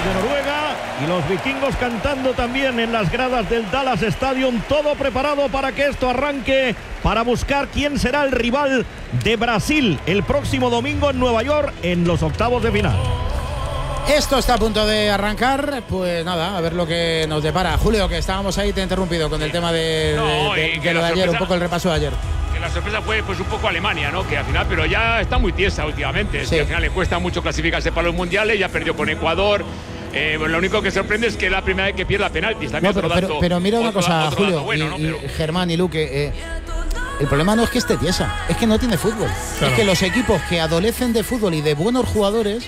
de Noruega y los vikingos cantando también en las gradas del Dallas Stadium, todo preparado para que esto arranque, para buscar quién será el rival de Brasil el próximo domingo en Nueva York en los octavos de final. Esto está a punto de arrancar, pues nada, a ver lo que nos depara. Julio, que estábamos ahí, te he interrumpido con el tema de lo de ayer, un poco el repaso de ayer. Que la sorpresa fue pues un poco Alemania, ¿no? Que al final, pero ya está muy tiesa últimamente. Sí. Es que al final le cuesta mucho clasificarse para los mundiales, ya perdió con Ecuador. Bueno, lo único que sorprende es que es la primera vez que pierde penaltis. También no, pero mira una cosa, Julio, bueno, y Germán y Luque. El problema no es que esté tiesa, es que no tiene fútbol. Claro. Es que los equipos que adolecen de fútbol y de buenos jugadores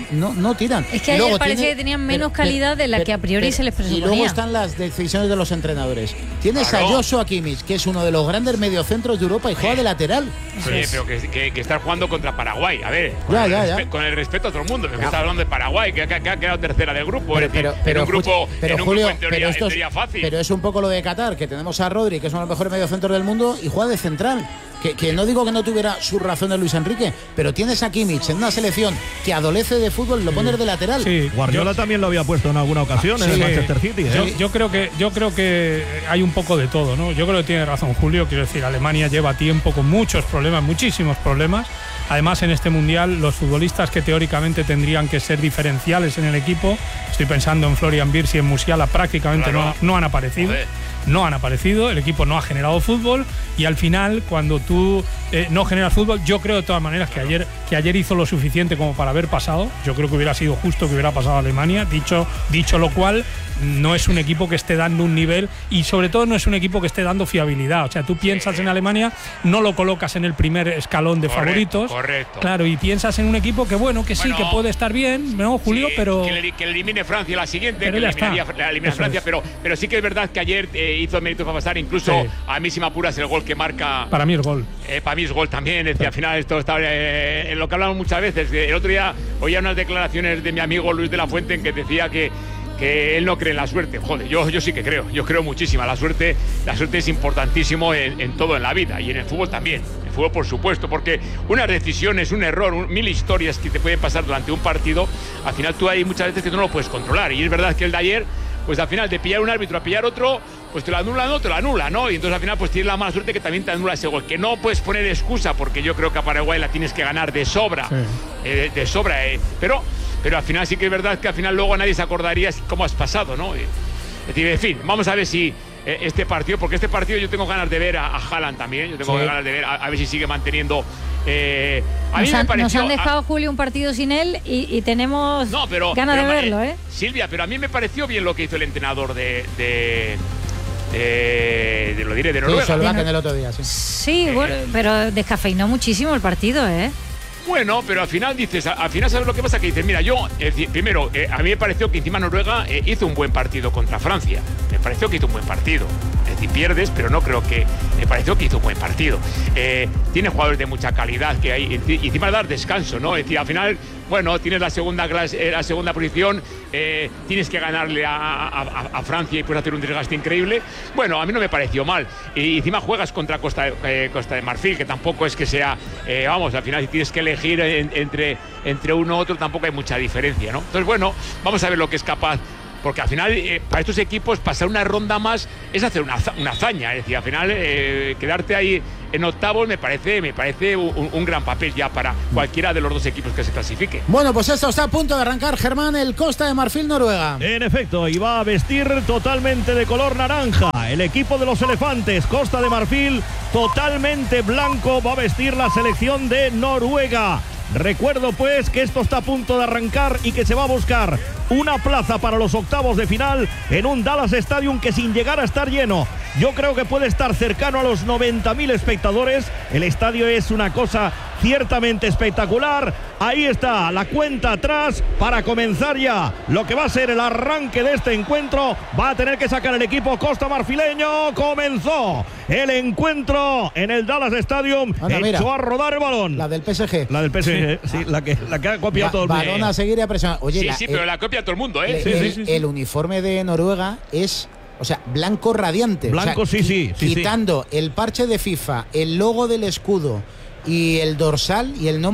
no tiran. Es que ayer parecía que tenían menos calidad de la que a priori se les presuponía. Y luego están las decisiones de los entrenadores. Tienes a Joshua Kimmich, que es uno de los grandes mediocentros de Europa y juega de lateral. Sí, pero que está jugando contra Paraguay. A ver, con el respeto a todo el mundo. Que está hablando de Paraguay, que ha quedado tercera del grupo. Pero un grupo en teoría fácil. Pero es un poco lo de Qatar, que tenemos a Rodri, que es uno de los mejores mediocentros del mundo, y juega de central. Que no digo que no tuviera su razón de Luis Enrique, pero tienes a Kimmich en una selección que adolece de fútbol, lo pones de lateral. Sí, Guardiola también lo había puesto en alguna ocasión en el Manchester City. Yo creo que hay un poco de todo, ¿no? Yo creo que tiene razón Julio, quiero decir, Alemania lleva tiempo con muchos problemas, muchísimos problemas. Además, en este mundial, los futbolistas que teóricamente tendrían que ser diferenciales en el equipo, estoy pensando en Florian Wirtz y en Musiala, prácticamente no han aparecido. No han aparecido, el equipo no ha generado fútbol y al final, cuando tú no generas fútbol, yo creo de todas maneras que ayer hizo lo suficiente como para haber pasado. Yo creo que hubiera sido justo que hubiera pasado a Alemania. Dicho lo cual, no es un equipo que esté dando un nivel y sobre todo no es un equipo que esté dando fiabilidad. O sea, tú piensas en Alemania, no lo colocas en el primer escalón de favoritos. Correcto. Claro, y piensas en un equipo que sí, que puede estar bien, ¿no, Julio? Pero que elimine Francia la siguiente, pero que elimine Francia, pero sí que es verdad que ayer hizo mérito para pasar, incluso a mí si me apuras el gol que marca. Para mí es gol. Para mí es gol también, al final esto está en lo que hablamos muchas veces. El otro día oía unas declaraciones de mi amigo Luis de la Fuente en que decía que él no cree en la suerte. Joder, yo sí que creo, yo creo muchísima. La suerte es importantísimo en todo en la vida y en el fútbol también. El fútbol, por supuesto, porque unas decisiones, un error, mil historias que te pueden pasar durante un partido, al final tú hay muchas veces que tú no lo puedes controlar. Y es verdad que el de ayer, pues al final de pillar un árbitro a pillar otro, pues te lo anula, ¿no? Y entonces al final pues tienes la mala suerte que también te anula ese gol. Que no puedes poner excusa, porque yo creo que a Paraguay la tienes que ganar de sobra. Pero al final sí que es verdad que al final luego nadie se acordaría cómo has pasado, ¿no? Es decir, en fin, vamos a ver si este partido, porque este partido yo tengo ganas de ver a Haaland también, yo tengo ganas de ver a ver si sigue manteniendo. Nos han dejado, Julio, un partido sin él y tenemos ganas de verlo, ¿eh? Silvia, pero a mí me pareció bien lo que hizo el entrenador de Noruega. Solbakken el otro día, sí, bueno, pero descafeinó muchísimo el partido, ¿eh? Bueno, pero al final sabes lo que pasa, que dices, mira, primero, a mí me pareció que encima Noruega hizo un buen partido contra Francia. Me pareció que hizo un buen partido. Es decir, pierdes, pero no creo que. Me pareció que hizo un buen partido. Tiene jugadores de mucha calidad que hay, y encima dar descanso, ¿no? Es decir, al final, bueno, tienes la segunda posición, tienes que ganarle a Francia y puedes hacer un desgaste increíble. Bueno, a mí no me pareció mal. Y encima juegas contra Costa de Marfil, que tampoco es que sea. Al final, si tienes que elegir entre uno u otro, tampoco hay mucha diferencia, ¿no? Entonces, bueno, vamos a ver lo que es capaz. Porque al final, para estos equipos, pasar una ronda más es hacer una hazaña. Es decir, al final, quedarte ahí en octavos me parece un gran papel ya para cualquiera de los dos equipos que se clasifique. Bueno, pues esto está a punto de arrancar, Germán, el Costa de Marfil, Noruega. En efecto, y va a vestir totalmente de color naranja. El equipo de los elefantes, Costa de Marfil, totalmente blanco, va a vestir la selección de Noruega. Recuerdo pues que esto está a punto de arrancar y que se va a buscar una plaza para los octavos de final en un Dallas Stadium que, sin llegar a estar lleno, yo creo que puede estar cercano a los 90.000 espectadores. El estadio es una cosa ciertamente espectacular. Ahí está la cuenta atrás para comenzar ya lo que va a ser el arranque de este encuentro. Va a tener que sacar el equipo costa marfileño. Comenzó el encuentro en el Dallas Stadium. Echó a rodar el balón. La del PSG. La del PSG, sí, la que ha copiado todo el mundo. Balón a seguir y a presionar. Oye, pero la copia todo el mundo, ¿eh? El uniforme de Noruega es... O sea, blanco radiante. Blanco, o sea, sí. Quitando el parche de FIFA, el logo del escudo y el dorsal y el nombre,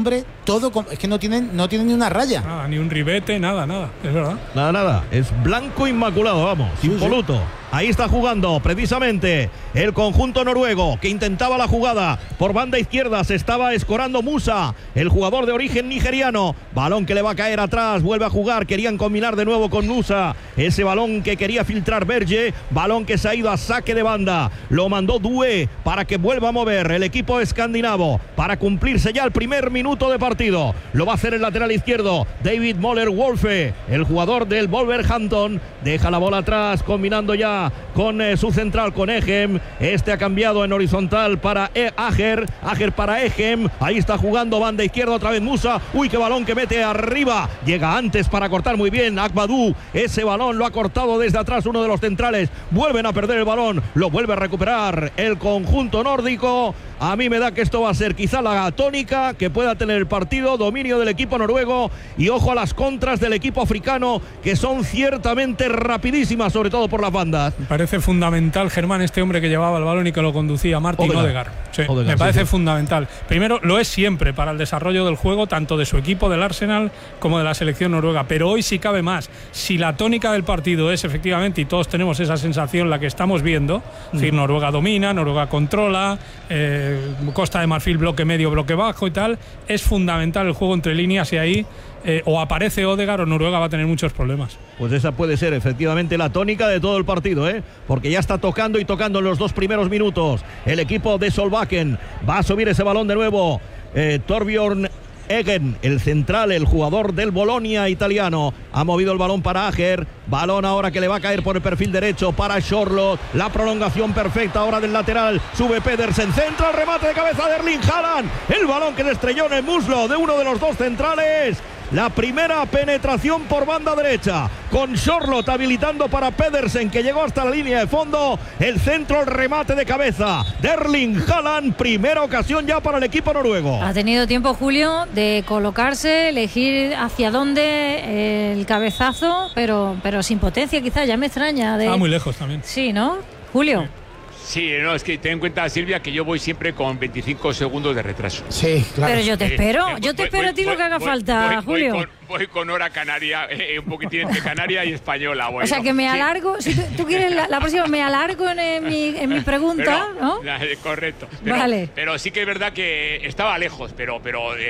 todo, es que no tienen ni una raya. Ni un ribete, nada, es verdad. Nada, es blanco inmaculado, vamos, impoluto. Sí. Ahí está jugando precisamente el conjunto noruego, que intentaba la jugada por banda izquierda. Se estaba escorando Musa, el jugador de origen nigeriano. Balón que le va a caer atrás, vuelve a jugar. Querían combinar de nuevo con Musa. Ese balón que quería filtrar Berge, balón que se ha ido a saque de banda. Lo mandó Due para que vuelva a mover el equipo escandinavo, para cumplirse ya el primer minuto de partido. Lo va a hacer el lateral izquierdo, David Moller-Wolfe, el jugador del Wolverhampton. Deja la bola atrás, combinando ya con su central, con Egem. Este ha cambiado en horizontal para Ager para Egem. Ahí está jugando banda izquierda otra vez Musa. Uy, qué balón que mete arriba. Llega antes para cortar muy bien Agbadou. Ese balón lo ha cortado desde atrás uno de los centrales. Vuelven a perder el balón. Lo vuelve a recuperar el conjunto nórdico. A mí me da que esto va a ser quizá la tónica que pueda tener el partido. Dominio del equipo noruego y ojo a las contras del equipo africano, que son ciertamente rapidísimas, sobre todo por las bandas. Me parece fundamental, Germán, este hombre que llevaba el balón y que lo conducía, Martin Odegaard. Sí, me parece fundamental. Primero, lo es siempre para el desarrollo del juego, tanto de su equipo, del Arsenal, como de la selección noruega. Pero hoy sí cabe más. Si la tónica del partido es efectivamente, y todos tenemos esa sensación, la que estamos viendo, es decir, Noruega domina, Noruega controla, Costa de Marfil bloque medio, bloque bajo y tal, es fundamental el juego entre líneas, y ahí o aparece Odegaard o Noruega va a tener muchos problemas. Pues esa puede ser efectivamente la tónica de todo el partido, porque ya está tocando en los 2 primeros minutos el equipo de Solbakken. Va a subir ese balón de nuevo Torbjørn Eggen, el central, el jugador del Bolonia italiano. Ha movido el balón para Ager. Balón ahora que le va a caer por el perfil derecho para Charlotte. La prolongación perfecta ahora del lateral. Sube Pedersen, centra el remate de cabeza de Erling Haaland. El balón que le estrelló en el muslo de uno de los dos centrales. La primera penetración por banda derecha, con Charlotte habilitando para Pedersen, que llegó hasta la línea de fondo. El centro, el remate de cabeza de Erling Haaland. Primera ocasión ya para el equipo noruego. Ha tenido tiempo, Julio, de colocarse, elegir hacia dónde el cabezazo, pero sin potencia quizás. Ya me extraña. Está muy lejos también. Sí, ¿no, Julio? Sí, no, es que ten en cuenta, Silvia, que yo voy siempre con 25 segundos de retraso. Sí, claro. Pero yo te espero, a ti lo que haga falta, Julio. Voy con hora canaria, un poquitín entre canaria y española. Bueno. O sea que me alargo, si tú quieres la próxima, me alargo en mi pregunta, ¿no? Correcto. Vale. Pero sí que es verdad que estaba lejos, pero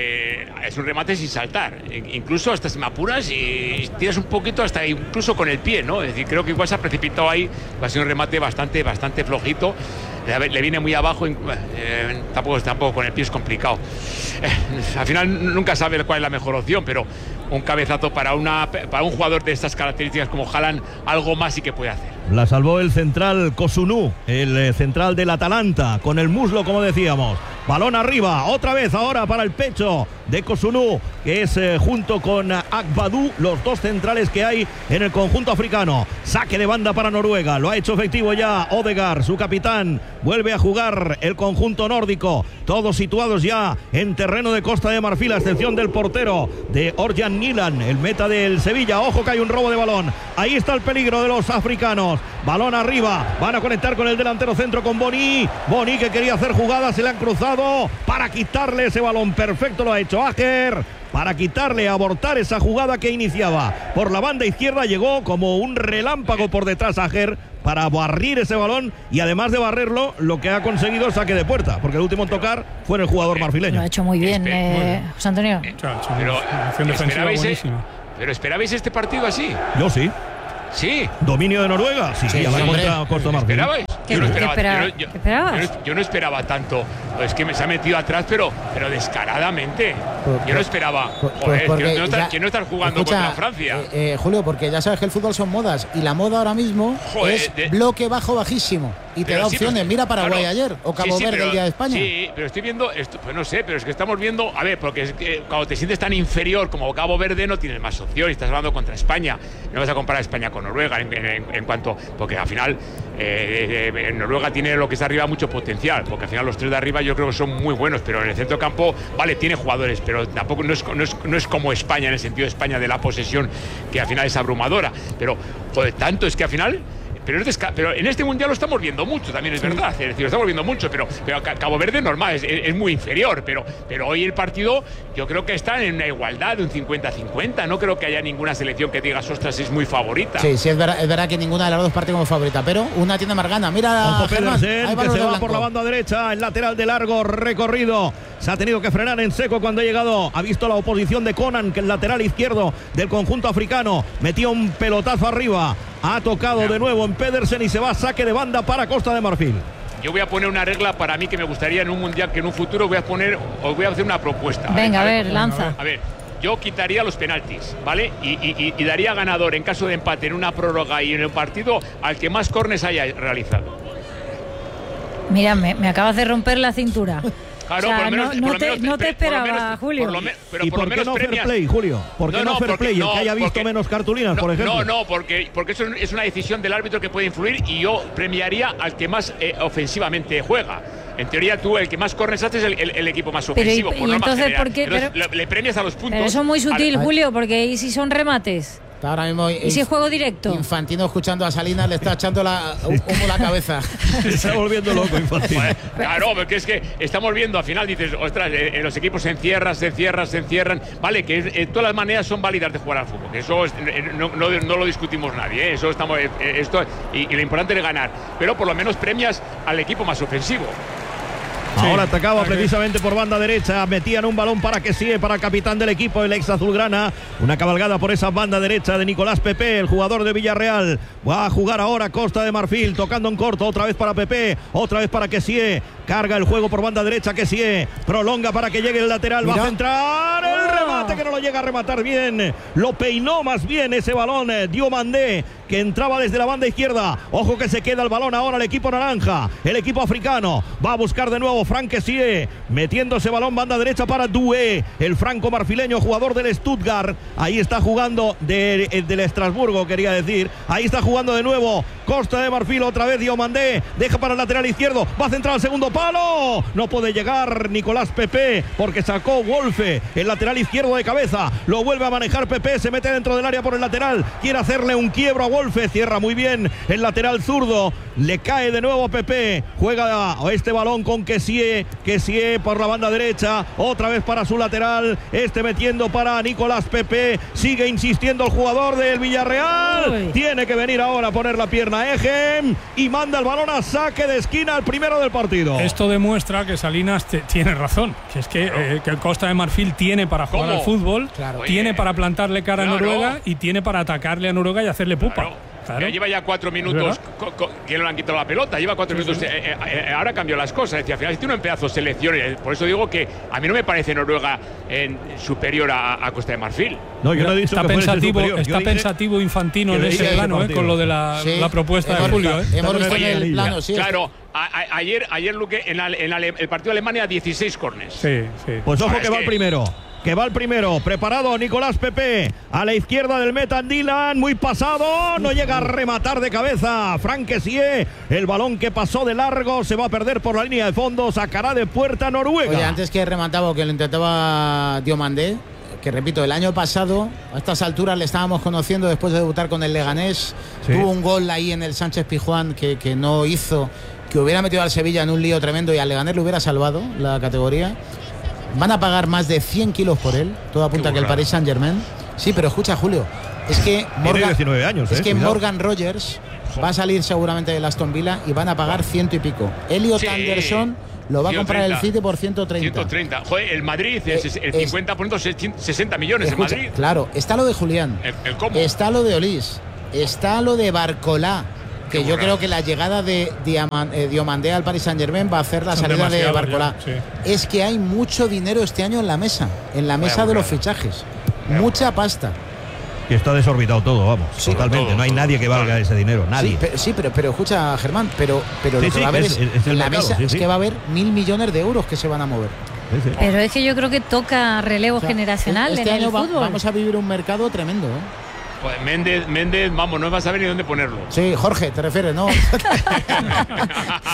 es un remate sin saltar. Incluso hasta si me apuras y tiras un poquito hasta incluso con el pie, ¿no? Es decir, creo que igual se ha precipitado ahí, va a ser un remate bastante flojito. Le viene muy abajo, tampoco con el pie es complicado. Al final nunca sabe cuál es la mejor opción, pero un cabezazo para un jugador de estas características como Haaland, algo más sí que puede hacer. La salvó el central Kosunu, el central del Atalanta, con el muslo, como decíamos. Balón arriba, otra vez ahora para el pecho de Kosunu, que es junto con Agbadou, los dos centrales que hay en el conjunto africano. Saque de banda para Noruega, lo ha hecho efectivo ya Odegaard, su capitán. Vuelve a jugar el conjunto nórdico, todos situados ya en terreno de Costa de Marfil, a excepción del portero de Orjan Nilan, el meta del Sevilla. Ojo que hay un robo de balón, ahí está el peligro de los africanos. Balón arriba, van a conectar con el delantero centro, con Boni, que quería hacer jugada, se le han cruzado para quitarle ese balón. Perfecto lo ha hecho Ager, para quitarle, abortar esa jugada que iniciaba por la banda izquierda. Llegó como un relámpago por detrás Ager para barrir ese balón, y además de barrerlo, lo que ha conseguido es saque de puerta, porque el último en tocar fue el jugador marfileño. Lo ha hecho muy bien, José Antonio. Pero ¿esperabais este partido así? Yo sí. Sí. Dominio de Noruega. Sí, contra Costa Marfil. ¿Esperabais? Yo no esperaba tanto. Es que se ha metido atrás, pero descaradamente. Yo no esperaba. Que no estás jugando contra Francia. Julio, porque ya sabes que el fútbol son modas, y la moda ahora mismo es bloque bajo bajísimo. Y te da opciones. Mira Paraguay ayer, o Cabo Verde el día de España. Sí, pero estoy viendo esto, pues no sé, pero es que estamos viendo, a ver, porque es que cuando te sientes tan inferior como Cabo Verde no tienes más opción, y estás hablando contra España. No vas a comparar España con Noruega en cuanto, porque al final Noruega tiene lo que está arriba mucho potencial, porque al final los tres de arriba yo creo que son muy buenos, pero en el centro campo, vale, tiene jugadores, pero tampoco no es como España, en el sentido de España de la posesión, que al final es abrumadora. Pero, joder, tanto es que al final pero en este mundial lo estamos viendo mucho, también es verdad. Es decir, lo estamos viendo mucho, pero Cabo Verde normal, es muy inferior. Pero hoy el partido, yo creo que está en una igualdad de un 50-50. No creo que haya ninguna selección que digas, ostras, es muy favorita. Sí, es verdad que ninguna de las dos parte como favorita, pero una tiene más gana. Mira, Germán, que se va por la banda derecha, el lateral de largo recorrido. Se ha tenido que frenar en seco cuando ha llegado. Ha visto la oposición de Conan, que el lateral izquierdo del conjunto africano metía un pelotazo arriba. Ha tocado de nuevo en Pedersen y se va a saque de banda para Costa de Marfil. Yo voy a poner una regla para mí que me gustaría en un mundial, que en un futuro os voy a hacer una propuesta. Venga, a ver, lanza. A ver, yo quitaría los penaltis, ¿vale? Y daría ganador en caso de empate en una prórroga y en el partido al que más córners haya realizado. Mira, me acabas de romper la cintura. Claro, o sea, no te esperaba, Julio. ¿Y por qué no fair play, Julio? ¿Por qué no fair play? El que haya visto menos cartulinas, por ejemplo. No, porque eso es una decisión del árbitro que puede influir, y yo premiaría al que más ofensivamente juega. En teoría, tú, el que más corres haces es el equipo más ofensivo. Pero, ¿y entonces por qué? Le premias a los puntos. Pero eso es muy sutil, Julio, porque ¿y si son remates? Ahora mismo, ¿y si es juego directo? Infantino, escuchando a Salinas, le está echando humo la cabeza. Se está volviendo loco, Infantino. Claro, porque es que estamos viendo, al final dices, ostras, los equipos se encierran. Vale, que todas las maneras son válidas de jugar al fútbol. Eso no lo discutimos nadie, ¿eh? Eso estamos, y lo importante es ganar. Pero por lo menos premias al equipo más ofensivo. Ahora atacaba precisamente por banda derecha. Metían un balón para que sigue, para el capitán del equipo, el ex azulgrana. Una cabalgada por esa banda derecha de Nicolás Pepe, el jugador de Villarreal. Va a jugar ahora Costa de Marfil, tocando en corto, otra vez para Pepe, otra vez para Kessie. Carga el juego por banda derecha, Kessie prolonga para que llegue el lateral. Va a centrar el remate, que no lo llega a rematar bien. Lo peinó más bien ese balón Diomandé, que entraba desde la banda izquierda. Ojo que se queda el balón ahora el equipo naranja, el equipo africano. Va a buscar de nuevo Frank Kessie, metiendo ese balón banda derecha para Doué, el franco marfileño, jugador del Stuttgart. Ahí está jugando del Estrasburgo, quería decir. Ahí está jugando de nuevo Costa de Marfil, otra vez Diomandé. Deja para el lateral izquierdo, va a centrar al segundo palo. No puede llegar Nicolás Pepe porque sacó Wolfe, el lateral izquierdo de cabeza. Lo vuelve a manejar Pepe, se mete dentro del área por el lateral. Quiere hacerle un quiebro a Wolfe, cierra muy bien el lateral zurdo. Le cae de nuevo Pepe, juega este balón con Kessie por la banda derecha, otra vez para su lateral, metiendo para Nicolás Pepe. Sigue insistiendo el jugador del Villarreal. Tiene que venir ahora a poner la pierna Egem y manda el balón a saque de esquina, el primero del partido. Esto demuestra que Salinas tiene razón, que es que el Costa de Marfil tiene para jugar al fútbol, tiene para plantarle cara a Noruega y tiene para atacarle a Noruega y hacerle pupa. Claro. Lleva ya 4 minutos que no le han quitado la pelota. Lleva 4 minutos. Ahora cambió las cosas. Es decir, al final tiene un pedazo de selección. Por eso digo que a mí no me parece Noruega superior a Costa de Marfil. No, yo no he dicho está que pensativo, está pensativo Infantino en ese plano, con lo de la propuesta de Julio. Hemos visto en el plano, sí. Claro. Ayer Luque, en el partido de Alemania, 16 córners. Sí. Pues ojo que va el primero. Preparado Nicolás Pepe, a la izquierda del Metan Dylan, muy pasado, no llega a rematar de cabeza Frank Kessie, el balón que pasó de largo, se va a perder por la línea de fondo, sacará de puerta Noruega. Oye, antes que remataba, que lo intentaba Diomandé, que repito, el año pasado a estas alturas le estábamos conociendo después de debutar con el Leganés, tuvo un gol ahí en el Sánchez Pizjuán que no hizo, que hubiera metido al Sevilla en un lío tremendo y al Leganés le hubiera salvado la categoría. Van a pagar más de 100 kilos por él. Todo apunta que el Paris Saint-Germain. Sí, pero escucha, Julio, es que Morgan, 19 años, Morgan Rogers va a salir seguramente del Aston Villa y van a pagar 100 y pico. Elliot Anderson lo va a comprar el City por 130. 130. Joder, el Madrid, el 50 por 60 millones. Escucha, en Madrid. Claro, está lo de Julián, está lo de Olís, está lo de Barcolá. Que yo creo que la llegada de Diomandé al Paris Saint-Germain va a hacer la salida de Barcolá. Es que hay mucho dinero este año en la mesa de los fichajes. Mucha pasta. Que está desorbitado todo, vamos. Totalmente. Todo, no hay nadie que valga ese dinero. Nadie. Sí, pero escucha, Germán, pero lo que va a haber es en la mesa es que va a haber 1.000 millones de euros que se van a mover. Pero es que yo creo que toca relevo generacional este en año el fútbol. Vamos a vivir un mercado tremendo, Pues Méndez, vamos, no vas a saber ni dónde ponerlo. Sí, Jorge, te refieres, ¿no?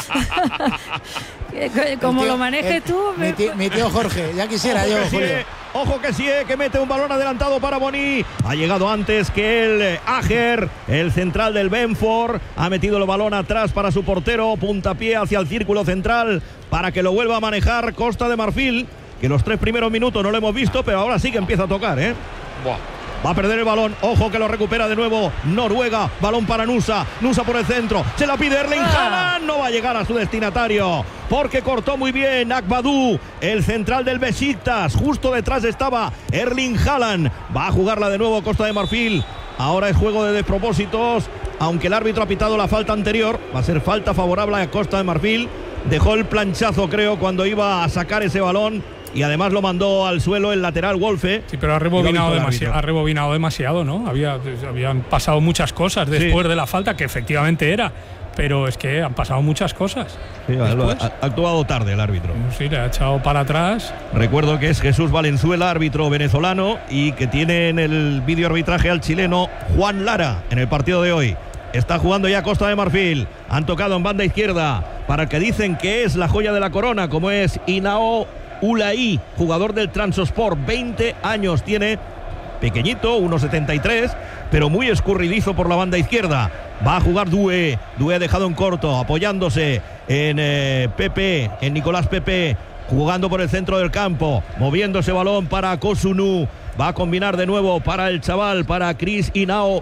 Como lo manejes tú. Mi tío Jorge, ya quisiera yo, Julio. Ojo que sí, que mete un balón adelantado para Boni. Ha llegado antes que el Ager, el central del Benford. Ha metido el balón atrás para su portero. Puntapié hacia el círculo central para que lo vuelva a manejar Costa de Marfil. Que los 3 primeros minutos no lo hemos visto, pero ahora sí que empieza a tocar, ¿eh? Buah. Va a perder el balón, ojo que lo recupera de nuevo Noruega, balón para Nusa por el centro, se la pide Erling Haaland, no va a llegar a su destinatario, porque cortó muy bien Akbadou, el central del Besiktas, justo detrás estaba Erling Haaland, va a jugarla de nuevo Costa de Marfil, ahora es juego de despropósitos, aunque el árbitro ha pitado la falta anterior, va a ser falta favorable a Costa de Marfil, dejó el planchazo creo cuando iba a sacar ese balón. Y además lo mandó al suelo el lateral Wolfe. Sí, pero ha rebobinado demasiado, ¿no? Habían pasado muchas cosas después de la falta, que efectivamente era. Pero es que han pasado muchas cosas. Sí, ha actuado tarde el árbitro. Sí, le ha echado para atrás. Recuerdo que es Jesús Valenzuela, árbitro venezolano, y que tiene en el vídeo arbitraje al chileno Juan Lara en el partido de hoy. Está jugando ya Costa de Marfil. Han tocado en banda izquierda para el que dicen que es la joya de la corona, como es Inao Ulaí, jugador del Trabzonspor, 20 años tiene, pequeñito, 1,73, pero muy escurridizo por la banda izquierda. Va a jugar Doué ha dejado en corto, apoyándose en Pepe, en Nicolás Pepe, jugando por el centro del campo, moviendo ese balón para Kosunu. Va a combinar de nuevo para el chaval, para Chris Inao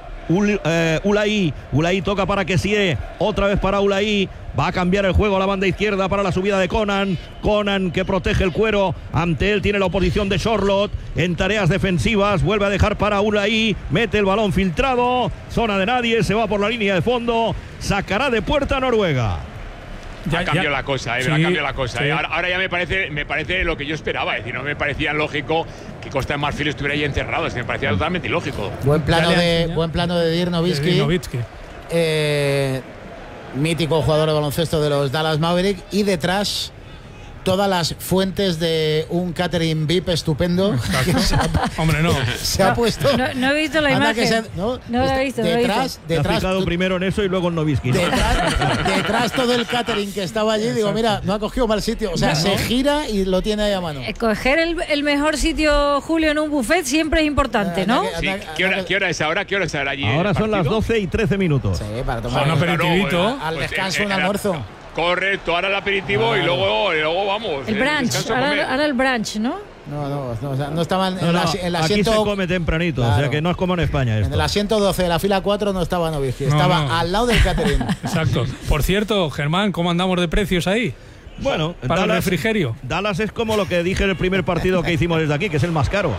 Ulaí. Ulaí toca para Kessie, otra vez para Ulaí. Va a cambiar el juego a la banda izquierda para la subida de Conan. Conan que protege el cuero. Ante él tiene la oposición de Sorloth en tareas defensivas. Vuelve a dejar para Ulaí. Mete el balón filtrado. Zona de nadie. Se va por la línea de fondo. Sacará de puerta Noruega. Ha cambiado la cosa, ha cambiado la cosa. Sí. Ahora ya me parece lo que yo esperaba. Es decir, no me parecía lógico que Costa de Marfil estuviera ahí encerrado. Es que me parecía totalmente ilógico. Buen plano de Dirk Nowitzki. Mítico jugador de baloncesto de los Dallas Mavericks, y detrás todas las fuentes de un catering VIP estupendo. Hombre, no. Se ha puesto. No he visto la imagen. No la he visto. Detrás. Te has fijado primero en eso y luego en Nowitzki, ¿no? Detrás todo el catering que estaba allí, digo, mira, no ha cogido mal sitio. O sea, se gira y lo tiene ahí a mano. Escoger el mejor sitio, Julio, en un buffet siempre es importante, ¿no? Sí. ¿Qué hora es ahora? ¿Qué hora es ahora allí? Ahora son las 12:13. Sí, para tomar un aperitivito. Al descanso, un almuerzo. Correcto, ahora el aperitivo y luego vamos. El brunch, ahora el brunch, ¿no? No estaban en el asiento. Aquí se come tempranito, claro. O sea que no es como en España esto. En el asiento 12 de la fila 4 no estaba Nowitzki, estaba al lado del catering. Exacto. Por cierto, Germán, ¿cómo andamos de precios ahí? Bueno, para Dallas, el refrigerio. Dallas es como lo que dije en el primer partido que hicimos desde aquí, que es el más caro.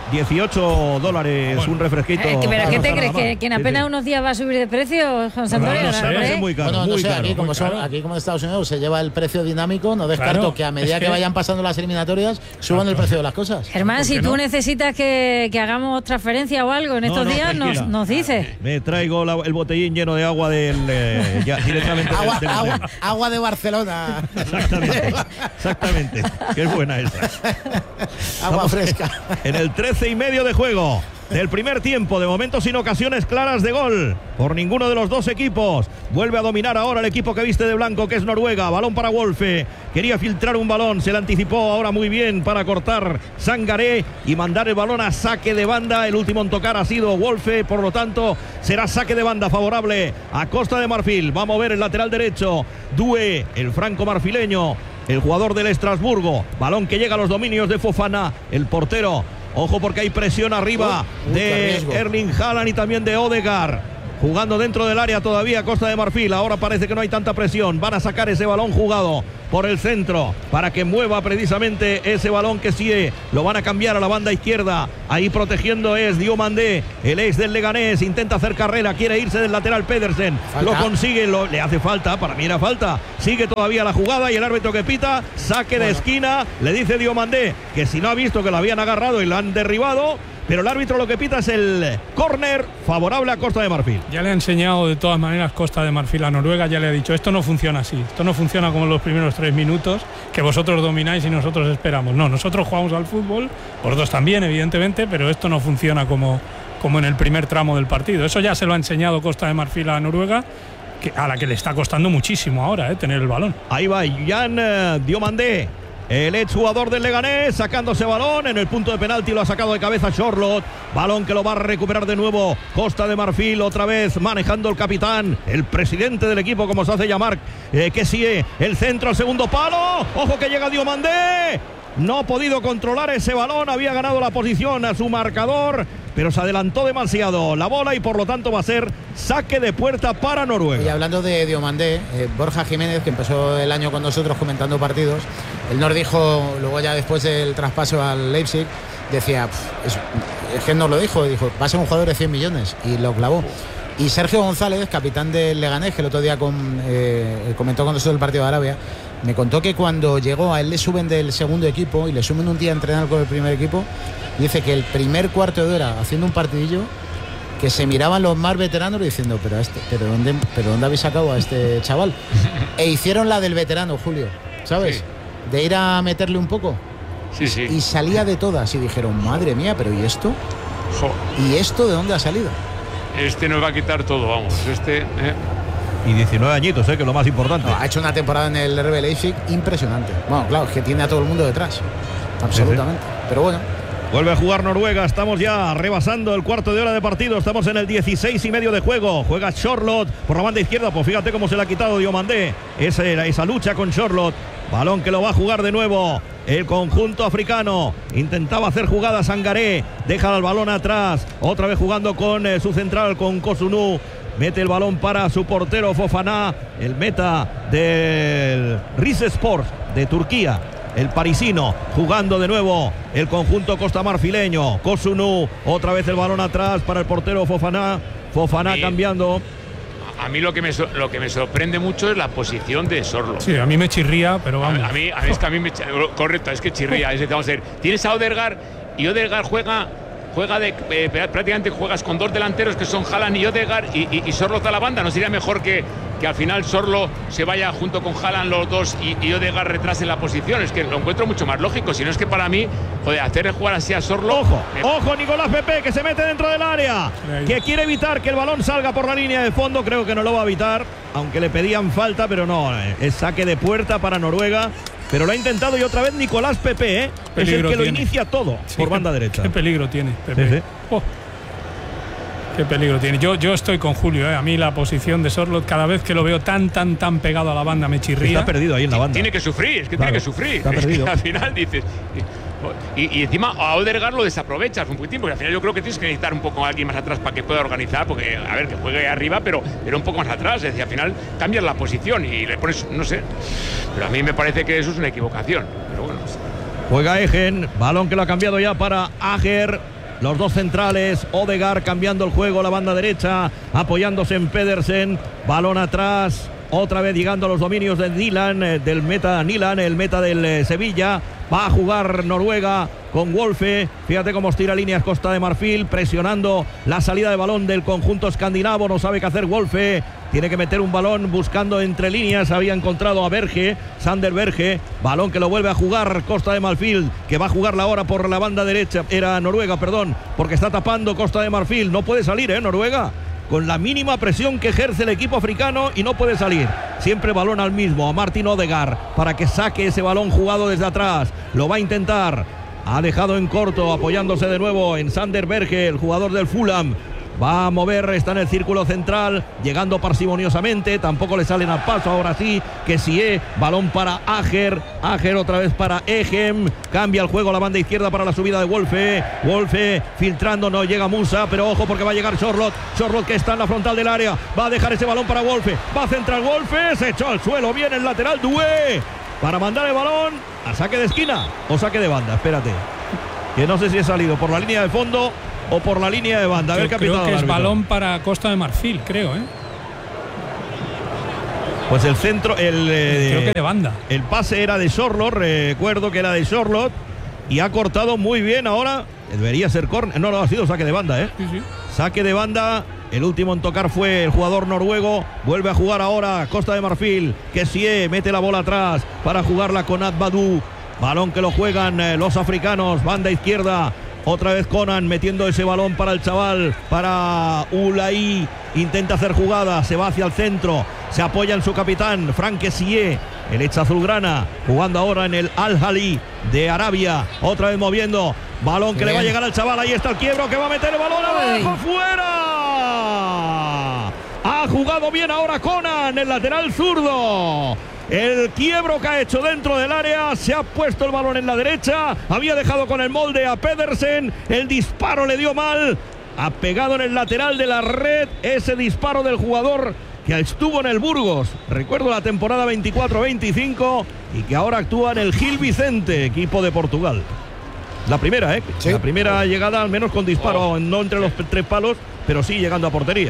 $18 un refresquito. ¿Pero qué te crees? ¿Que en apenas unos días va a subir de precio, Juan Santorio? No sé, es muy caro. Bueno, no sé, aquí como en Estados Unidos se lleva el precio dinámico, no descarto que a medida que vayan pasando las eliminatorias suban el precio de las cosas. Germán, si tú necesitas que hagamos transferencia o algo en estos días, nos dices. Me traigo el botellín lleno de agua directamente agua de Barcelona. Exactamente, que es buena esa. Agua fresca. En el 13:30 de juego del primer tiempo, de momento sin ocasiones claras de gol por ninguno de los dos equipos. Vuelve a dominar ahora el equipo que viste de blanco, que es Noruega. Balón para Wolfe, quería filtrar un balón, se le anticipó ahora muy bien para cortar Sangaré y mandar el balón a saque de banda. El último en tocar ha sido Wolfe, por lo tanto será saque de banda favorable a Costa de Marfil. Va a mover el lateral derecho Doué, el franco marfileño, el jugador del Estrasburgo. Balón que llega a los dominios de Fofana, el portero. Ojo porque hay presión arriba de Erling Haaland y también de Odegaard. Jugando dentro del área todavía Costa de Marfil. Ahora parece que no hay tanta presión. Van a sacar ese balón jugado por el centro para que mueva precisamente ese balón que sí lo van a cambiar a la banda izquierda. Ahí protegiendo es Diomandé, el ex del Leganés. Intenta hacer carrera, quiere irse del lateral Pedersen. Lo consigue, le hace falta, para mí era falta. Sigue todavía la jugada y el árbitro que pita, saque de esquina. Le dice Diomandé que si no ha visto que lo habían agarrado y lo han derribado, pero el árbitro lo que pita es el córner favorable a Costa de Marfil. Ya le ha enseñado de todas maneras Costa de Marfil a Noruega, ya le ha dicho, esto no funciona así, esto no funciona como en los primeros 3 minutos, que vosotros domináis y nosotros esperamos. No, nosotros jugamos al fútbol, vosotros también, evidentemente, pero esto no funciona como en el primer tramo del partido. Eso ya se lo ha enseñado Costa de Marfil a Noruega, a la que le está costando muchísimo ahora tener el balón. Ahí va Jan Diomandé. el exjugador del Leganés, sacándose balón en el punto de penalti, lo ha sacado de cabeza Sorloth, balón que lo va a recuperar de nuevo Costa de Marfil, otra vez manejando el capitán, el presidente del equipo, como se hace llamar, Kessie, el centro al segundo palo, ojo que llega Diomandé, no ha podido controlar ese balón, había ganado la posición a su marcador, pero se adelantó demasiado la bola y por lo tanto va a ser saque de puerta para Noruega. Y hablando de Diomandé, Borja Jiménez, que empezó el año con nosotros comentando partidos, él nos dijo, luego ya después del traspaso al Leipzig, decía, es que nos lo dijo, va a ser un jugador de 100 millones y lo clavó. Y Sergio González, capitán del Leganés, que el otro día comentó con nosotros el partido de Arabia, me contó que cuando llegó a él le suben del segundo equipo y le suben un día a entrenar con el primer equipo, dice que el primer cuarto de hora haciendo un partidillo, que se miraban los más veteranos diciendo, pero ¿dónde habéis sacado a este chaval? E hicieron la del veterano, Julio, ¿sabes? Sí. De ir a meterle un poco. Sí, sí. Y salía de todas y dijeron, madre mía, pero ¿y esto? Jo. ¿Y esto de dónde ha salido? Este nos va a quitar todo, vamos. Y 19 añitos, que es lo más importante. No, ha hecho una temporada en el RB Leipzig impresionante. Bueno, claro, es que tiene a todo el mundo detrás. Absolutamente. Sí. Pero bueno. Vuelve a jugar Noruega, estamos ya rebasando el cuarto de hora de partido, estamos en el 16,5 de juego, juega Sorloth por la banda izquierda, pues fíjate cómo se le ha quitado Diomandé, esa lucha con Sorloth, balón que lo va a jugar de nuevo el conjunto africano, intentaba hacer jugada Sangaré, deja el balón atrás, otra vez jugando con su central, con Kosunu, mete el balón para su portero Fofana, el meta del Rizespor de Turquía. El parisino jugando de nuevo el conjunto costamarfileño. Kosunu, otra vez el balón atrás para el portero Fofana. Fofana cambiando. A mí lo que me sorprende mucho es la posición de Sorloth. Sí, a mí me chirría, pero vamos. A mí es que a mí me correcto, es que chirría. Vamos a ver, tienes a Odegaard y Odegaard juega prácticamente juegas con dos delanteros que son Haaland y Odegaard y Sorloth a la banda. ¿No sería mejor que al final Sorloth se vaya junto con Haaland los dos y Odegaard retrase la posición? Es que lo encuentro mucho más lógico. Si no es que para mí, hacerle jugar así a Sorloth. Ojo, Nicolás Pepe, que se mete dentro del área, que quiere evitar que el balón salga por la línea de fondo. Creo que no lo va a evitar, aunque le pedían falta, pero no, es saque de puerta para Noruega. Pero lo ha intentado y otra vez Nicolás Pepe, es el que lo inicia todo por banda derecha. Qué peligro tiene Pepe. Sí. Oh, qué peligro tiene. Yo estoy con Julio, A mí la posición de Sorloth, cada vez que lo veo tan pegado a la banda, me chirría. Está perdido ahí en la banda. Tiene que sufrir, es que claro, tiene que sufrir. Está perdido. Que al final dices... Y encima a Odegaard lo desaprovechas un poquitín, porque al final yo creo que tienes que necesitar un poco a alguien más atrás para que pueda organizar, porque a ver, que juegue arriba, pero un poco más atrás, es decir, al final cambias la posición y le pones, no sé, pero a mí me parece que eso es una equivocación, pero bueno. Juega Egen, balón que lo ha cambiado ya para Ajer, los dos centrales, Odegaard cambiando el juego, la banda derecha, apoyándose en Pedersen, balón atrás. Otra vez llegando a los dominios de Nilan, del meta Nilan, el meta del Sevilla. Va a jugar Noruega con Wolfe. Fíjate cómo estira líneas Costa de Marfil, presionando la salida de balón del conjunto escandinavo. No sabe qué hacer Wolfe. Tiene que meter un balón buscando entre líneas. Había encontrado a Berge, Sander Berge. Balón que lo vuelve a jugar Costa de Marfil, que va a jugarla ahora por la banda derecha. Era Noruega, perdón, porque está tapando Costa de Marfil. No puede salir, Noruega, con la mínima presión que ejerce el equipo africano, y no puede salir. Siempre balón al mismo, a Martin Odegaard, para que saque ese balón jugado desde atrás. Lo va a intentar. Ha dejado en corto, apoyándose de nuevo en Sander Berge, el jugador del Fulham. Va a mover, está en el círculo central, llegando parsimoniosamente, tampoco le salen a paso, ahora sí, Kessie, balón para Ajer otra vez para Egen, cambia el juego a la banda izquierda para la subida de Wolfe filtrando, no llega Musa, pero ojo porque va a llegar Sorloth que está en la frontal del área, va a dejar ese balón para Wolfe, va a centrar Wolfe, se echó al suelo, viene el lateral Doué, para mandar el balón a saque de esquina o saque de banda, espérate, que no sé si he salido por la línea de fondo o por la línea de banda. A ver, capitán. Creo que es balón para Costa de Marfil, creo, Pues el centro, creo que de banda. El pase era de Sorloth, recuerdo que era de Sorloth, y ha cortado muy bien ahora. Debería ser córner. No, ha sido saque de banda, Sí. Saque de banda. El último en tocar fue el jugador noruego. Vuelve a jugar ahora Costa de Marfil. Kessie mete la bola atrás para jugarla con Adbadou. Balón que lo juegan los africanos. Banda izquierda. Otra vez Conan metiendo ese balón para el chaval, para Ulai. Intenta hacer jugada, se va hacia el centro, se apoya en su capitán, Franck Kessié, el ex azulgrana, jugando ahora en el Al-Ahly de Arabia. Otra vez moviendo, balón que le va a llegar al chaval. Ahí está el quiebro que va a meter el balón abajo, fuera. Ha jugado bien ahora Conan, el lateral zurdo. El quiebro que ha hecho dentro del área, se ha puesto el balón en la derecha, había dejado con el molde a Pedersen, el disparo le dio mal, ha pegado en el lateral de la red ese disparo del jugador que estuvo en el Burgos, recuerdo la temporada 24-25, y que ahora actúa en el Gil Vicente, equipo de Portugal. La primera, sí. La primera llegada al menos con disparo, no entre los 3 palos, pero sí llegando a portería.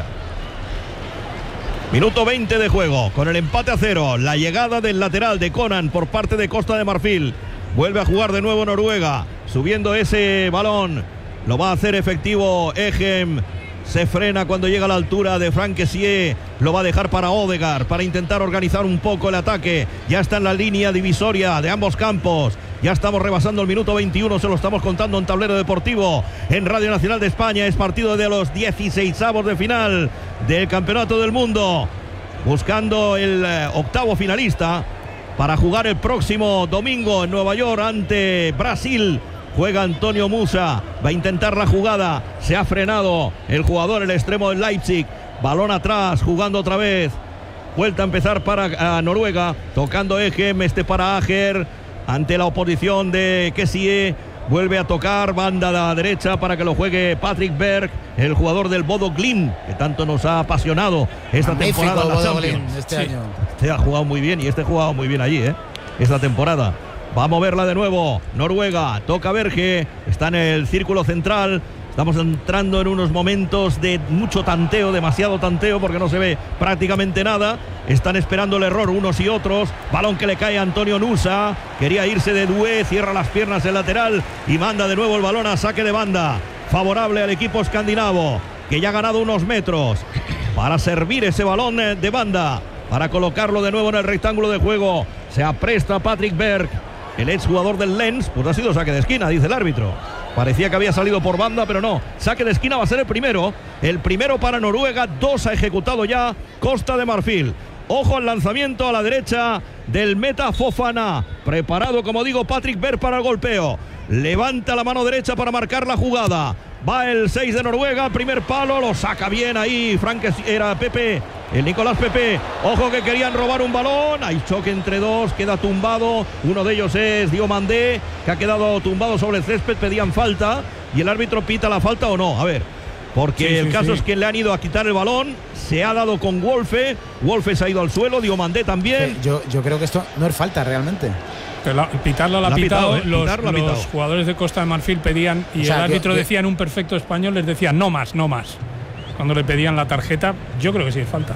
Minuto 20 de juego, con el empate a 0, la llegada del lateral de Conan por parte de Costa de Marfil. Vuelve a jugar de nuevo Noruega, subiendo ese balón, lo va a hacer efectivo Egem. Se frena cuando llega a la altura de Franck Kessié, lo va a dejar para Odegaard, para intentar organizar un poco el ataque. Ya está en la línea divisoria de ambos campos. Ya estamos rebasando el minuto 21, se lo estamos contando en Tablero Deportivo, en Radio Nacional de España. Es partido de los 16avos de final del Campeonato del Mundo, buscando el octavo finalista para jugar el próximo domingo en Nueva York ante Brasil. Juega Antonio Musa, va a intentar la jugada, se ha frenado el jugador, el extremo del Leipzig, balón atrás, jugando otra vez, vuelta a empezar para Noruega, tocando Egem, para Ager, ante la oposición de Kessié, vuelve a tocar, banda a la derecha para que lo juegue Patrick Berg, el jugador del Bodo Glimt, que tanto nos ha apasionado esta temporada en la Champions. Este año. Este ha jugado muy bien y este ha jugado muy bien allí, esta temporada. Va a moverla de nuevo Noruega, toca Berge, está en el círculo central. Estamos entrando en unos momentos de mucho tanteo, demasiado tanteo, porque no se ve prácticamente nada. Están esperando el error unos y otros. Balón que le cae a Antonio Nusa, quería irse de Doué, cierra las piernas el lateral y manda de nuevo el balón a saque de banda, favorable al equipo escandinavo, que ya ha ganado unos metros para servir ese balón de banda, para colocarlo de nuevo en el rectángulo de juego. Se apresta Patrick Berg, el exjugador del Lens. Pues ha sido saque de esquina, dice el árbitro. Parecía que había salido por banda, pero no. Saque de esquina va a ser el primero para Noruega. 2 ha ejecutado ya Costa de Marfil. Ojo al lanzamiento a la derecha del meta Fofana. Preparado, como digo, Patrick Berg para el golpeo. Levanta la mano derecha para marcar la jugada. Va el 6 de Noruega, primer palo, lo saca bien ahí era Pepe, el Nicolás Pepe. Ojo que querían robar un balón, hay choque entre dos, queda tumbado. Uno de ellos es Diomandé, que ha quedado tumbado sobre el césped. Pedían falta y el árbitro pita la falta o no, a ver, porque el caso es que le han ido a quitar el balón. Se ha dado con Wolfe se ha ido al suelo, Diomandé también. Yo creo que esto no es falta realmente. Pitarla la ha pitado, los jugadores de Costa de Marfil pedían, y el árbitro decía en un perfecto español, les decía no más. Cuando le pedían la tarjeta, yo creo que sí es falta.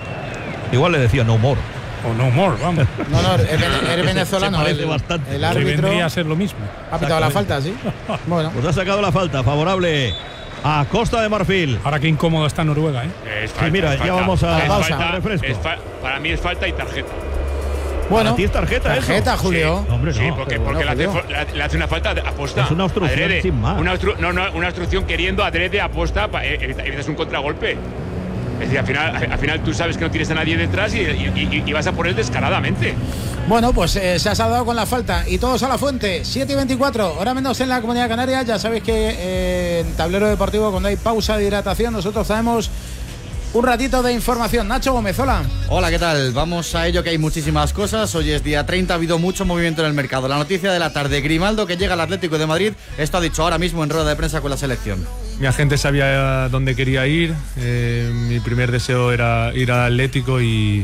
Igual le decía no more. O no more, vamos. No, eres venezolano. Bastante. El árbitro vendría a ser lo mismo. Ha pitado la falta, sí. Bueno. Pues ha sacado la falta favorable a Costa de Marfil. Ahora qué incómodo está Noruega, Sí, mira, ya vamos a refresco. Para mí es falta y tarjeta. Bueno, ¿es tarjeta eso? Julio. Sí, hombre, sí, porque le hace una falta de aposta. Es una obstrucción adrede, sin más. Una obstrucción queriendo adrede aposta, evitas un contragolpe. Es decir, al final tú sabes que no tienes a nadie detrás y vas a por él descaradamente. Bueno, pues se ha saldado con la falta y todos a la fuente. 7:24, hora menos en la Comunidad Canaria. Ya sabéis que en Tablero Deportivo, cuando hay pausa de hidratación, nosotros traemos un ratito de información. Nacho Gómez, hola. Hola, ¿qué tal? Vamos a ello, que hay muchísimas cosas. Hoy es día 30, ha habido mucho movimiento en el mercado. La noticia de la tarde, Grimaldo, que llega al Atlético de Madrid. Esto ha dicho ahora mismo en rueda de prensa con la selección. Mi agente sabía dónde quería ir. Mi primer deseo era ir al Atlético y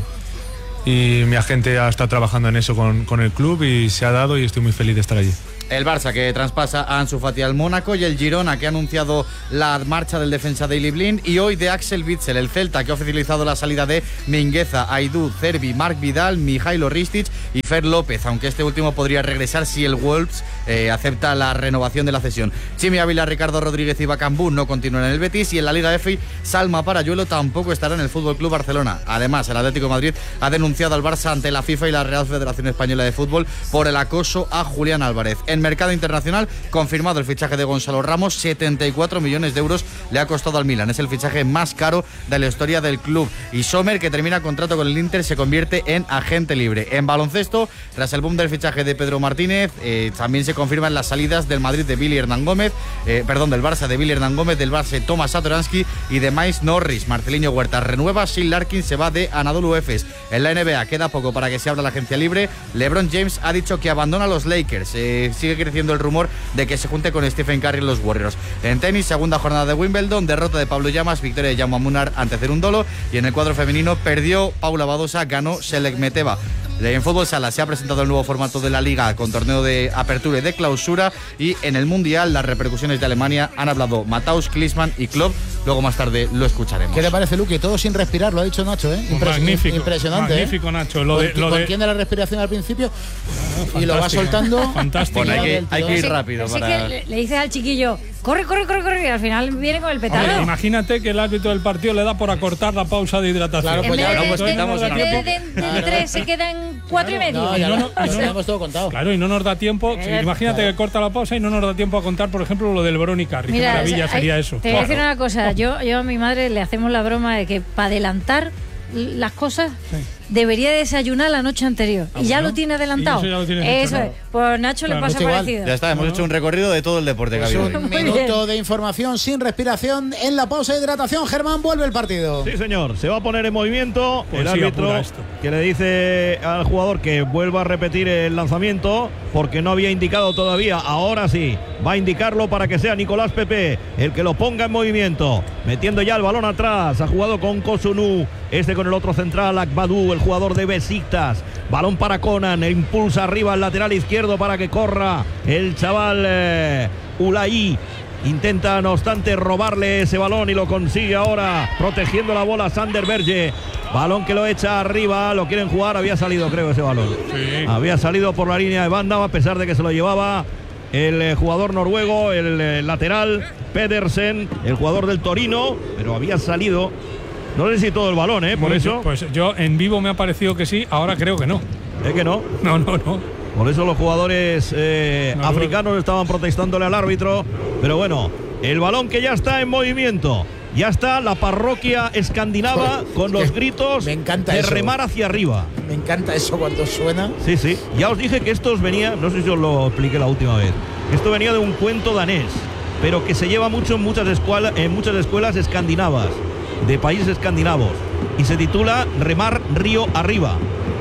mi agente ha estado trabajando en eso con el club y se ha dado, y estoy muy feliz de estar allí. El Barça, que traspasa a Ansu Fati al Mónaco, y el Girona, que ha anunciado la marcha del defensa Daley Blind, y hoy de Axel Witsel, el Celta, que ha oficializado la salida de Mingueza, Aidú, Cervi, Marc Vidal, Mijailo Ristic y Fer López, aunque este último podría regresar si el Wolves acepta la renovación de la cesión. Chimi Ávila, Ricardo Rodríguez y Bacambú no continúan en el Betis, y en la Liga F, Salma Parayuelo tampoco estará en el FC Barcelona. Además, el Atlético de Madrid ha denunciado al Barça ante la FIFA y la Real Federación Española de Fútbol por el acoso a Julián Álvarez. En mercado internacional, confirmado el fichaje de Gonzalo Ramos, 74 millones de euros le ha costado al Milan. Es el fichaje más caro de la historia del club. Y Sommer, que termina contrato con el Inter, se convierte en agente libre. En baloncesto, tras el boom del fichaje de Pedro Martínez, también se confirman las salidas del Madrid de Billy Hernán Gómez, del Barça de Billy Hernán Gómez, del Barça Tomás Satoransky y de Miles Norris. Marceliño Huerta renueva, Shane Larkin se va de Anadolu Efes. En la NBA queda poco para que se abra la agencia libre. LeBron James ha dicho que abandona los Lakers. Sigue creciendo el rumor de que se junte con Stephen Curry en los Warriors. En tenis, segunda jornada de Wimbledon, derrota de Pablo Llamas, victoria de Jaume Munar ante Cerúndolo. Y en el cuadro femenino perdió Paula Badosa, ganó Selekmeteva. En fútbol sala se ha presentado el nuevo formato de la Liga con torneo de apertura y de clausura, y en el Mundial las repercusiones de Alemania han hablado Matthaus, Klinsmann y Klopp. Luego más tarde lo escucharemos. ¿Qué te parece, Luque? Todo sin respirar, lo ha dicho Nacho, ¿eh? Magnífico. Impresionante. Magnífico, Nacho. Contiene la respiración al principio y lo va soltando. Fantástico. Bueno, hay que ir rápido. Que le dices al chiquillo, corre, y al final viene con el petardo. Hombre, imagínate que el árbitro del partido le da por acortar la pausa de hidratación. Claro, pues de 3 se quedan 4 y medio. No, ya lo tenemos todo contado. Claro, y no nos da tiempo. Imagínate que corta la pausa y no nos da tiempo a contar, por ejemplo, lo del Verón y Carri. Qué maravilla sería eso. Te voy a decir una cosa. Yo a mi madre le hacemos la broma de que para adelantar las cosas debería desayunar la noche anterior. Y ya lo tiene adelantado. Eso es. Pues Nacho le pasa parecido. Ya está, hemos hecho un recorrido de todo el deporte que ha habido. Un minuto de información sin respiración. En la pausa de hidratación, Germán, vuelve el partido. Sí, señor. Se va a poner en movimiento el árbitro, que le dice al jugador que vuelva a repetir el lanzamiento porque no había indicado todavía. Ahora sí, va a indicarlo para que sea Nicolás Pepe el que lo ponga en movimiento. Metiendo ya el balón atrás. Ha jugado con Kosunu. Con el otro central, Akbadou, el jugador de Besiktas. Balón para Conan, impulsa arriba el lateral izquierdo para que corra el chaval Ulai. Intenta, no obstante, robarle ese balón y lo consigue ahora, protegiendo la bola Sander Berge. Balón que lo echa arriba, lo quieren jugar, había salido, creo, ese balón. Sí. Había salido por la línea de banda, a pesar de que se lo llevaba el jugador noruego, el lateral Pedersen, el jugador del Torino, pero había salido. No sé si todo el balón, por eso. Pues yo en vivo me ha parecido que sí, ahora creo que no. ¿Es que no? No. Por eso los jugadores africanos estaban protestándole al árbitro. Pero bueno, el balón que ya está en movimiento. Ya está la parroquia escandinava con los gritos de eso. Remar hacia arriba. Me encanta eso cuando suena. Sí. Ya os dije que esto venía, no sé si os lo expliqué la última vez. Esto venía de un cuento danés, pero que se lleva mucho en muchas escuelas escandinavas, de países escandinavos, y se titula Remar río arriba,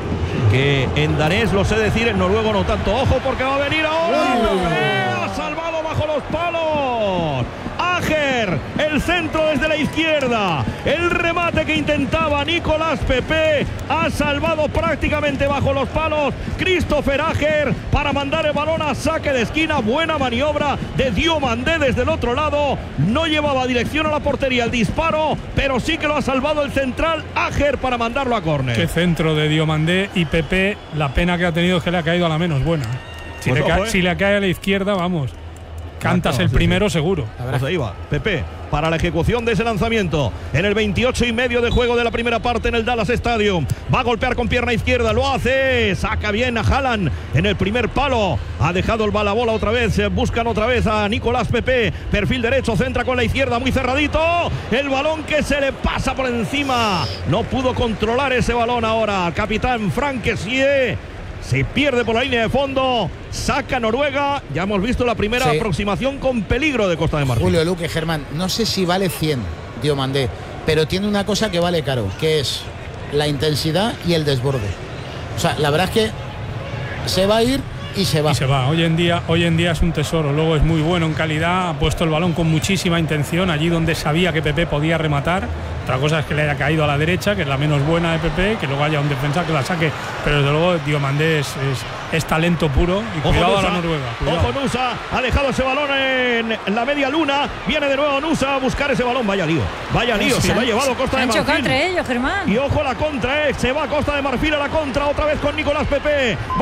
que en danés lo sé decir, en noruego no tanto. Ojo porque va a venir ahora. Ha salvado bajo los palos Ajer, el centro desde la izquierda, el remate que intentaba Nicolás Pepe, ha salvado prácticamente bajo los palos Christopher Ajer para mandar el balón a saque de esquina. Buena maniobra de Diomandé desde el otro lado, no llevaba dirección a la portería el disparo, pero sí que lo ha salvado el central Ajer para mandarlo a córner. Qué centro de Diomandé. Y Pepe, la pena que ha tenido es que le ha caído a la menos buena. Si le cae a la izquierda, vamos, cantas el primero seguro. Pues ahí va Pepe para la ejecución de ese lanzamiento en el 28,5 de juego de la primera parte en el Dallas Stadium. Va a golpear con pierna izquierda, lo hace, saca bien a Haaland en el primer palo, ha dejado el balabola otra vez, buscan otra vez a Nicolás Pepe, perfil derecho, centra con la izquierda, muy cerradito, el balón que se le pasa por encima, no pudo controlar ese balón ahora, el capitán Frank Kessie. Se pierde por la línea de fondo, saca Noruega. Ya hemos visto la primera aproximación con peligro de Costa de Marfil. Julio, Luque, Germán, no sé si vale 100 Diomandé, pero tiene una cosa que vale caro, que es la intensidad y el desborde. O sea, la verdad es que se va a ir y se va. Hoy en día es un tesoro. Luego es muy bueno en calidad, ha puesto el balón con muchísima intención allí donde sabía que Pepe podía rematar. Otra cosa es que le haya caído a la derecha, que es la menos buena de Pepe, que luego haya un defensa que la saque. Pero desde luego Diomandé es talento puro. Y cuidado a la Noruega. Ojo Nusa, ha dejado ese balón en la media luna. Viene de nuevo Nusa a buscar ese balón. Vaya lío, se lo ha llevado Costa de Marfil. Entre ellos, Germán. Y ojo la contra, se va Costa de Marfil a la contra, otra vez con Nicolás Pepe.